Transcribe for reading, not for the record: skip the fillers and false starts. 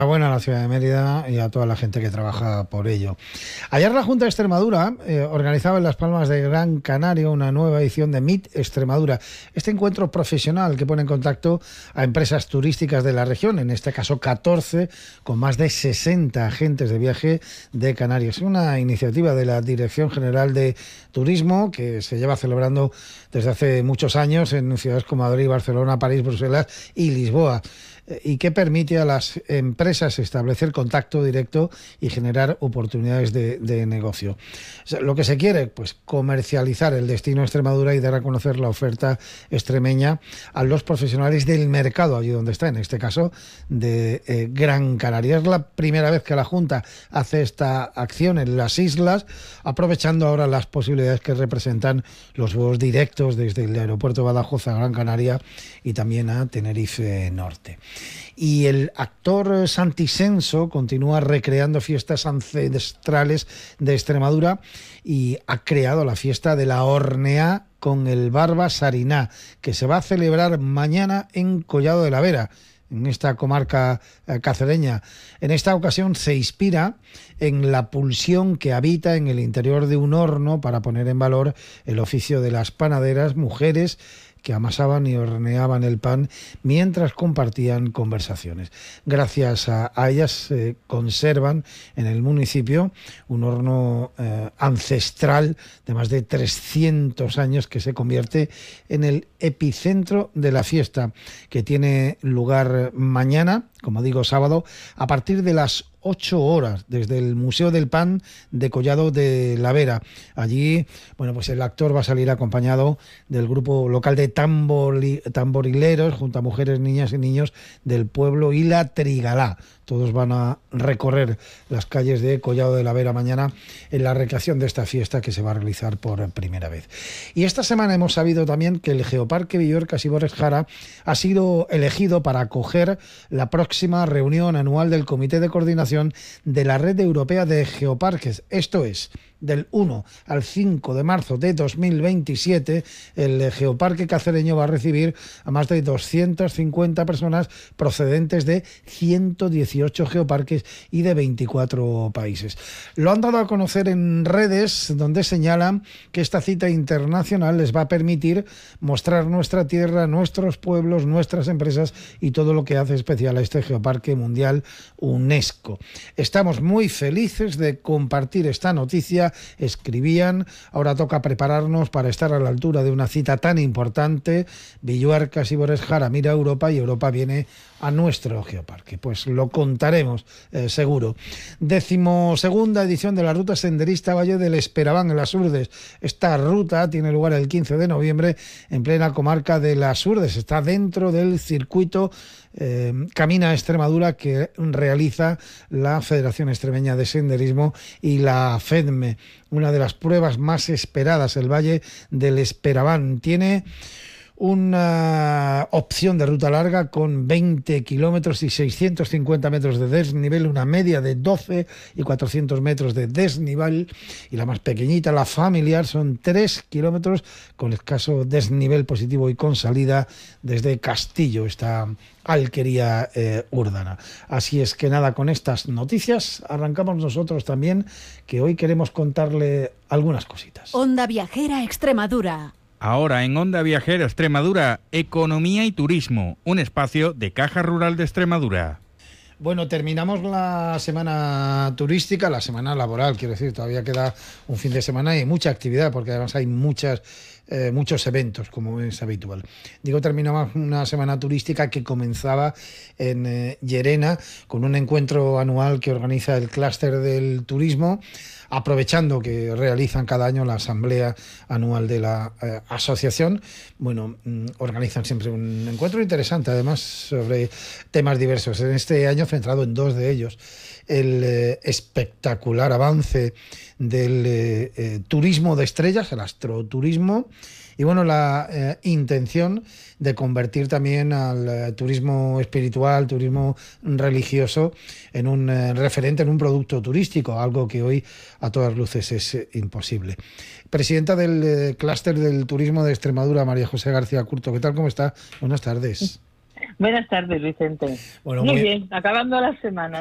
Enhorabuena a la ciudad de Mérida y a toda la gente que trabaja por ello. Ayer la Junta de Extremadura organizaba en Las Palmas de Gran Canaria una nueva edición de Meet Extremadura. Este encuentro profesional que pone en contacto a empresas turísticas de la región, en este caso 14, con más de 60 agentes de viaje de Canarias. Es una iniciativa de la Dirección General de Turismo que se lleva celebrando desde hace muchos años en ciudades como Madrid, Barcelona, París, Bruselas y Lisboa, y que permite a las empresas establecer contacto directo y generar oportunidades de negocio. O sea, lo que se quiere, pues comercializar el destino Extremadura y dar a conocer la oferta extremeña a los profesionales del mercado, allí donde está, en este caso de Gran Canaria. Es la primera vez que la Junta hace esta acción en las islas, aprovechando ahora las posibilidades que representan los vuelos directos desde el aeropuerto de Badajoz a Gran Canaria y también a Tenerife Norte. Y el actor Santi Senso continúa recreando fiestas ancestrales de Extremadura y ha creado la fiesta de la hornea con el Barba Sariná, que se va a celebrar mañana en Collado de la Vera, en esta comarca cacereña. En esta ocasión se inspira en la pulsión que habita en el interior de un horno para poner en valor el oficio de las panaderas, mujeres que amasaban y horneaban el pan mientras compartían conversaciones. Gracias a ellas se conservan en el municipio un horno ancestral de más de 300 años que se convierte en el epicentro de la fiesta, que tiene lugar mañana, como digo, sábado, a partir de las 8 horas, desde el Museo del Pan de Collado de la Vera. Allí, bueno, pues el actor va a salir acompañado del grupo local de tamborileros, junto a mujeres, niñas y niños del pueblo y la Trigalá. Todos van a recorrer las calles de Collado de la Vera mañana en la recreación de esta fiesta que se va a realizar por primera vez. Y esta semana hemos sabido también que el Geoparque Villuerca-Sibores Jara ha sido elegido para acoger la próxima reunión anual del Comité de Coordinación de la Red Europea de Geoparques. Esto es, del 1 al 5 de marzo de 2027, el Geoparque cacereño va a recibir a más de 250 personas procedentes de 118 geoparques y de 24 países. Lo han dado a conocer en redes, donde señalan que esta cita internacional les va a permitir mostrar nuestra tierra, nuestros pueblos, nuestras empresas y todo lo que hace especial a este Geoparque Mundial UNESCO. Estamos muy felices de compartir esta noticia, escribían. Ahora toca prepararnos para estar a la altura de una cita tan importante. Villuerca-Sibores Jara mira a Europa y Europa viene a nuestro geoparque. Pues lo contaremos seguro. 12ª edición de la Ruta Senderista Valle del Esperabán en las Urdes. Esta ruta tiene lugar el 15 de noviembre en plena comarca de las Urdes. Está dentro del circuito Camina Extremadura que realiza la Federación Extremeña de Senderismo y la FEDME. Una de las pruebas más esperadas, el Valle del Esperabán. Tiene una opción de ruta larga con 20 kilómetros y 650 metros de desnivel, una media de 12 y 400 metros de desnivel, y la más pequeñita, la familiar, son 3 kilómetros con escaso desnivel positivo y con salida desde Castillo, esta alquería Úrdana. Así es que nada, con estas noticias arrancamos nosotros también, que hoy queremos contarle algunas cositas. Onda Viajera Extremadura. Ahora en Onda Viajera Extremadura, Economía y Turismo, un espacio de Caja Rural de Extremadura. Bueno, terminamos la semana turística, la semana laboral, quiero decir, todavía queda un fin de semana y mucha actividad, porque además hay muchos eventos, como es habitual. Digo, terminamos una semana turística que comenzaba en Llerena, con un encuentro anual que organiza el Clúster del Turismo, aprovechando que realizan cada año la asamblea anual de la asociación. Bueno, organizan siempre un encuentro interesante, además, sobre temas diversos. En este año centrado en 2 de ellos: el espectacular avance del turismo de estrellas, el astroturismo, y bueno, la intención de convertir también al turismo espiritual, turismo religioso, en un referente, en un producto turístico, algo que hoy a todas luces es imposible. Presidenta del Clúster del Turismo de Extremadura, María José García Curto, ¿qué tal? ¿Cómo está? Buenas tardes. Buenas tardes, Vicente. Bueno, Muy bien, acabando la semana.